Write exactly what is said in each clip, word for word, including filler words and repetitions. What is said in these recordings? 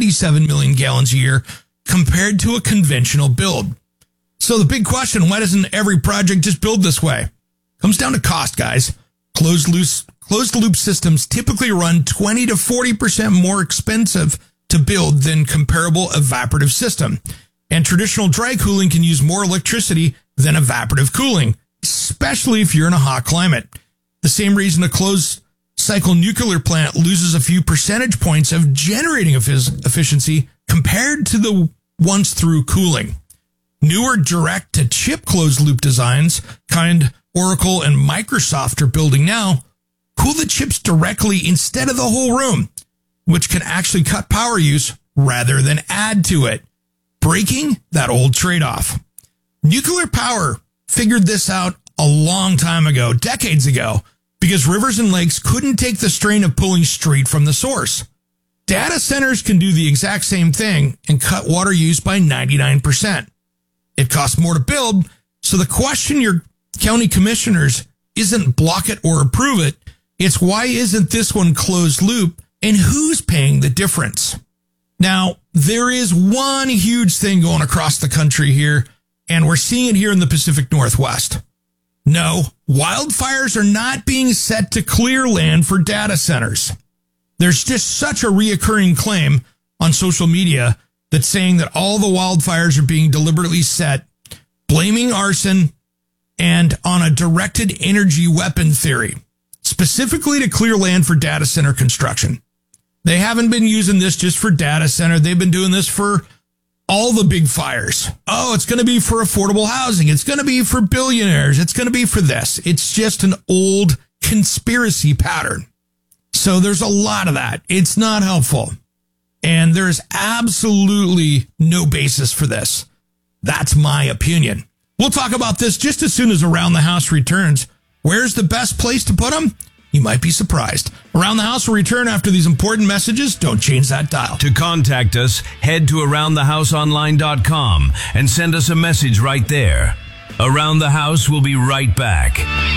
seventy-seven million gallons a year compared to a conventional build. So the big question, why doesn't every project just build this way? Comes down to cost, guys. Closed loop, closed loop systems typically run twenty to forty percent more expensive to build than comparable evaporative system. And traditional dry cooling can use more electricity than evaporative cooling, especially if you're in a hot climate. The same reason a closed cycle nuclear plant loses a few percentage points of generating efficiency compared to the ones through cooling. Newer direct-to-chip closed-loop designs, kind Oracle and Microsoft are building now, cool the chips directly instead of the whole room, which can actually cut power use rather than add to it, breaking that old trade-off. Nuclear power figured this out a long time ago, decades ago, because rivers and lakes couldn't take the strain of pulling straight from the source. Data centers can do the exact same thing and cut water use by ninety-nine percent. It costs more to build, so the question your county commissioners isn't block it or approve it. It's why isn't this one closed loop and who's paying the difference? Now, there is one huge thing going across the country here, and we're seeing it here in the Pacific Northwest. No, wildfires are not being set to clear land for data centers. There's just such a reoccurring claim on social media that's saying that all the wildfires are being deliberately set, blaming arson and on a directed energy weapon theory, specifically to clear land for data center construction. They haven't been using this just for data center. They've been doing this for all the big fires. Oh, it's going to be for affordable housing. It's going to be for billionaires. It's going to be for this. It's just an old conspiracy pattern. So there's a lot of that. It's not helpful. And there's absolutely no basis for this. That's my opinion. We'll talk about this just as soon as Around the House returns. Where's the best place to put them? You might be surprised. Around the House will return after these important messages. Don't change that dial. To contact us, head to around the house online dot com and send us a message right there. Around the House will be right back.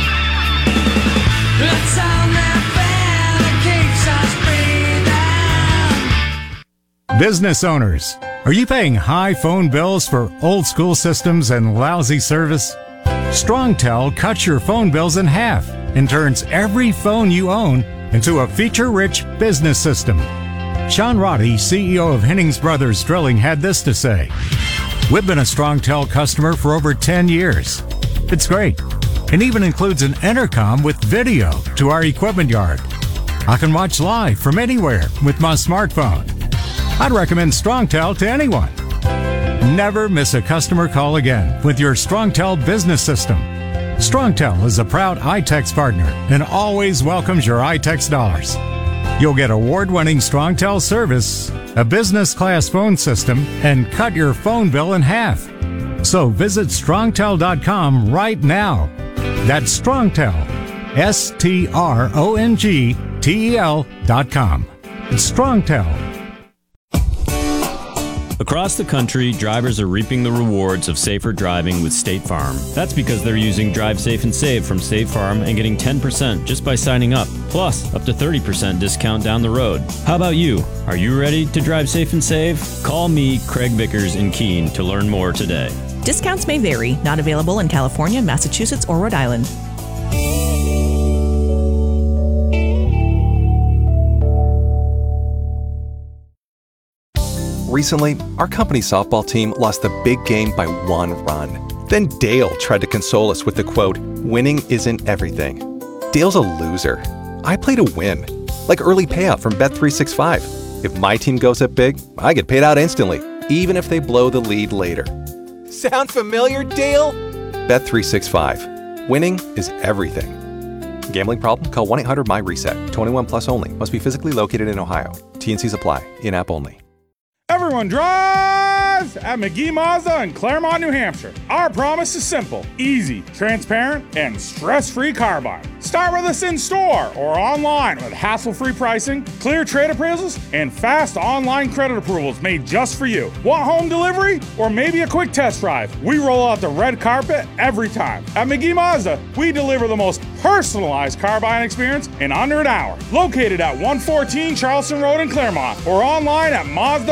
Let's all Business owners, are you paying high phone bills for old school systems and lousy service? StrongTel cuts your phone bills in half and turns every phone you own into a feature-rich business system. Sean Roddy, C E O of Hennings Brothers Drilling, had this to say. We've been a StrongTel customer for over ten years. It's great, and even includes an intercom with video to our equipment yard. I can watch live from anywhere with my smartphone. I'd recommend StrongTel to anyone. Never miss a customer call again with your StrongTel business system. StrongTel is a proud iTex partner and always welcomes your iTex dollars. You'll get award-winning StrongTel service, a business-class phone system, and cut your phone bill in half. So visit strongtel dot com right now. That's StrongTel, S T R O N G T E L dot com. It's StrongTel. Across the country, drivers are reaping the rewards of safer driving with State Farm. That's because they're using Drive Safe and Save from State Farm and getting ten percent just by signing up, plus up to thirty percent discount down the road. How about you? Are you ready to drive safe and save? Call me, Craig Vickers in Keene, to learn more today. Discounts may vary. Not available in California, Massachusetts, or Rhode Island. Recently, our company's softball team lost the big game by one run. Then Dale tried to console us with the quote, "Winning isn't everything." Dale's a loser. I play to win. Like early payout from Bet three sixty-five. If my team goes up big, I get paid out instantly, even if they blow the lead later. Sound familiar, Dale? Bet three sixty-five. Winning is everything. Gambling problem? Call one eight hundred M Y reset. twenty-one plus only. Must be physically located in Ohio. T N Cs apply. In-app only. Everyone drives at McGee Mazda in Claremont, New Hampshire. Our promise is simple, easy, transparent, and stress-free car buying. Start with us in-store or online with hassle-free pricing, clear trade appraisals, and fast online credit approvals made just for you. Want home delivery or maybe a quick test drive? We roll out the red carpet every time. At McGee Mazda, we deliver the most personalized car buying experience in under an hour. Located at one fourteen Charleston Road in Claremont or online at Mazda.